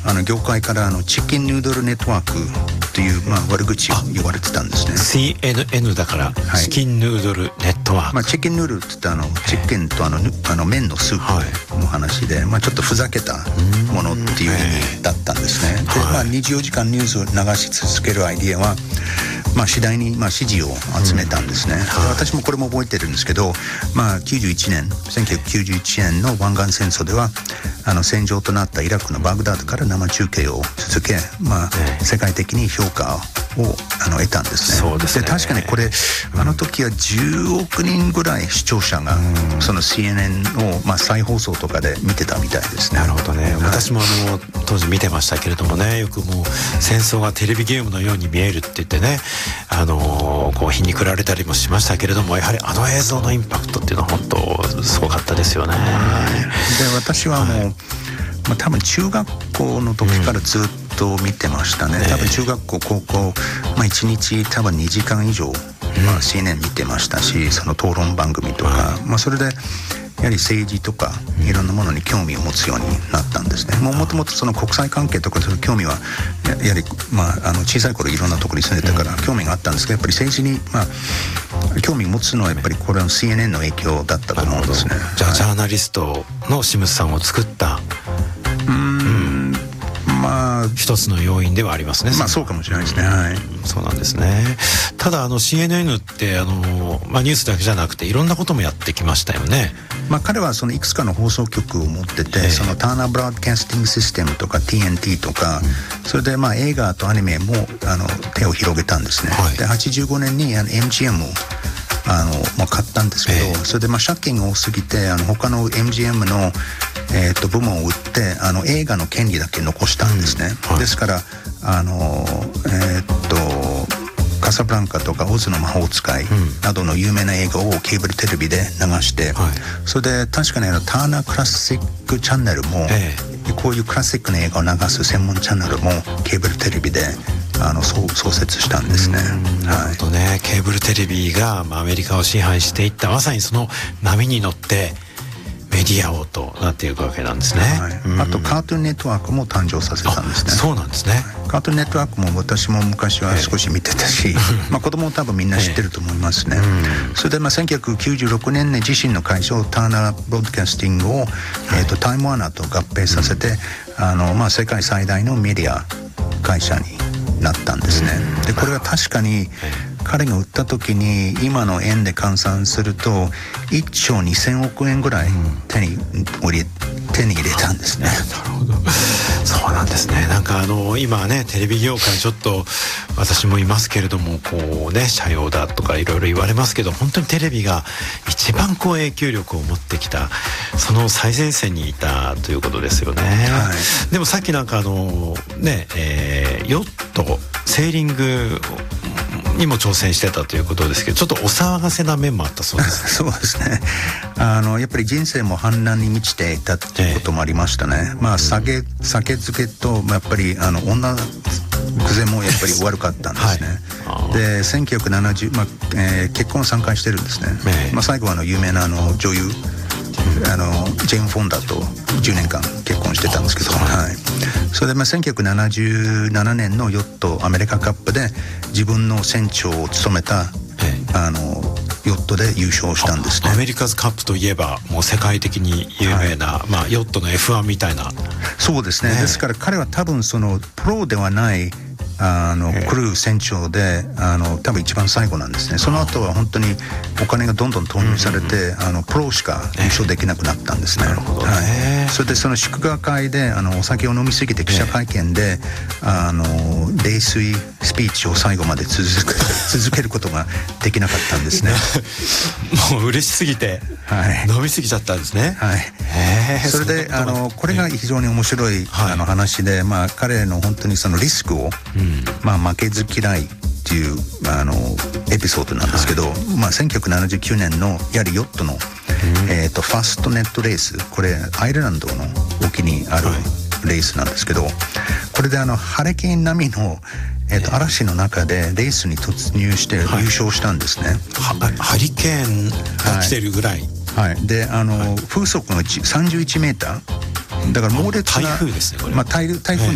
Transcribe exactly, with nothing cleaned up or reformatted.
あの業界からあのチキンヌードルネットワークという、まあ、悪口を言われてたんですね。 シーエヌエヌ だから、はい、チキンヌードルネットワーク、 まあ、チキンヌードルって言ったらあのチキンとあのあの麺のスープの話で、はい、まあ、ちょっとふざけたものっていう意味だったんですね。で、まあ、にじゅうよじかんニュースを流し続けるアイディアは、まあ、次第にまあ支持を集めたんですね。で、私もこれも覚えてるんですけど、まあ、きゅうじゅういちねんせんきゅうひゃくきゅうじゅういちねんの湾岸戦争ではあの戦場となったイラクのバグダッドから生中継を続け、まあ、世界的に評価をあの得たんですね。 そうですね。 で、確かにこれあの時はじゅうおくにんぐらい視聴者がその シーエヌエヌ をまあ再放送とかで見てたみたいですね。 なるほどね、はい、私もあの当時見てましたけれどもね、よくもう戦争がテレビゲームのように見えるって言ってね、あのこう皮肉られたりもしましたけれども、やはりあの映像のインパクトっていうのは本当すごかったですよね。 で、私はもう、はい、まあ、多分中学校の時からずっと見てましたね、うん、多分中学校高校、まあ、いちにち多分にじかん以上、まあ、シーエヌエヌ 見てましたし、その討論番組とか、まあ、それでやはり政治とかいろんなものに興味を持つようになったんですね。もともとその国際関係とかそういう興味はやはり、まあ、あの小さい頃いろんなところに住んでたから興味があったんですけど、やっぱり政治に、まあ、興味を持つのはやっぱりこれの シーエヌエヌ の影響だったと思うんですね。 じゃあ、はい、ジャーナリストのシムスさんを作ったうーん、まあ一つの要因ではありますね。 まあそうかもしれないですね、はい、 そうなんですね。ただあの シーエヌエヌ ってあの、まあ、ニュースだけじゃなくていろんなこともやってきましたよね。 まあ、彼はそのいくつかの放送局を持ってて、えー、そのターナーブロードキャスティングシステムとか ティーエヌティー とか、うん、それでまあ映画とアニメもあの手を広げたんですね、はい、ではちじゅうごねんにあの エムジーエム をあの、まあ、買ったんですけど、えー、それでまあ借金が多すぎてあの他の エムジーエム の、えー、と部門を売ってあの映画の権利だけ残したんですね、うん、はい、ですからあのえっ、とカサブランカとかオズの魔法使いなどの有名な映画をケーブルテレビで流して、はい、それで確かにあのターナークラシックチャンネルも、ええ、こういうクラシックな映画を流す専門チャンネルもケーブルテレビであの創設したんですね。 なるほどね、はい、ケーブルテレビが、まあ、アメリカを支配していったまさにその波に乗ってメディア王となっていくわけなんですね、はい、 うん、あとカートゥーンネットワークも誕生させたんですね。 そうなんですね。 カートゥーンネットワークも私も昔は少し見てたし、えー、まあ子供も多分みんな知ってると思いますね、えー、それでまあせんきゅうひゃくきゅうじゅうろくねんに自身の会社をターナーブロードキャスティングを、はい、えー、とタイムワーナーと合併させて、うん、あのまあ世界最大のメディア会社になったんですね、うん、でこれは確かに彼が売った時に今の円で換算するといっちょうにせんおくえんぐらい手に入れ、手に入れたんですね。 なるほど、そうなんですね。なんかあの今ねテレビ業界ちょっと私もいますけれどもこうね社用だとかいろいろ言われますけど、本当にテレビが一番こう影響力を持ってきたその最前線にいたということですよね、はい、でもさっきなんかあのね、えー、ヨットセーリングにも挑戦してたということですけど、ちょっとお騒がせな面もあったそうですね。 そうですね、あのやっぱり人生も反乱に満ちていたっていうこともありましたね、えー、まあ酒、酒漬けとやっぱりあの女癖もやっぱり悪かったんですね、はい、でせんきゅうひゃくななじゅう、まあえー、結婚さんかいしてるんですね、えーまあ、最後はあの有名なあの女優あのジェーン・フォンダとじゅうねんかん結婚してたんですけど、はい、それでまあせんきゅうひゃくななじゅうななねんのヨットアメリカカップで自分の船長を務めた、ええ、あのヨットで優勝したんですね。 アメリカズカップといえばもう世界的に有名な、はい、まあ、ヨットの エフワン みたいな。 そうですね、ね、ですから彼は多分そのプロではないあのクルー船長であの多分一番最後なんですね。その後は本当にお金がどんどん投入されて、うんうん、あのプロしか優勝できなくなったんですね。 なるほどね、 はい、それでその祝賀会であのお酒を飲みすぎて記者会見で、あの泥酔スピーチを最後まで続け続けることができなかったんですね。 もう嬉しすぎて、はい、飲みすぎちゃったんですね。 はい、へそれであのこれが非常に面白い、はい、あの話で、まあ、彼の本当にそのリスクを、うん、まあ、負けず嫌いっていうあのエピソードなんですけど、はい、まあ、せんきゅうひゃくななじゅうきゅうねんのやはりヨットの、うん、えー、とファストネットレース、これアイルランドの沖にあるレースなんですけど、これであのハリケーン並みの、えー、と嵐の中でレースに突入して優勝したんですね、 はい、ハリケーンが来てるぐらい、 はいはい、であの、はい、風速がさんじゅういちメーターだから猛烈な台風ですねこれ、 まあ、台, 台風に